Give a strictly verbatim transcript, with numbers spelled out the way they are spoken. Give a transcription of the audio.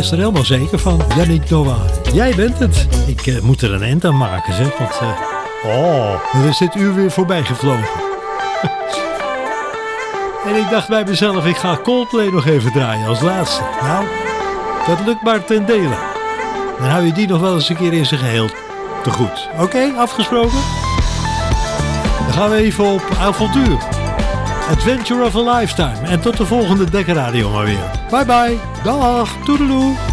luister er helemaal zeker van. Yannick Noah, jij bent het. Ik uh, moet er een eind aan maken, zeg. Want, uh, oh, dan is dit uur weer voorbij gevlogen. En ik dacht bij mezelf, ik ga Coldplay nog even draaien als laatste. Nou, dat lukt maar ten dele. Dan hou je die nog wel eens een keer in zijn geheel te goed. Oké, okay, afgesproken? Dan gaan we even op avontuur. Adventure of a Lifetime. En tot de volgende Dekkerradio maar weer. Bye bye. Dag. Toedeloe.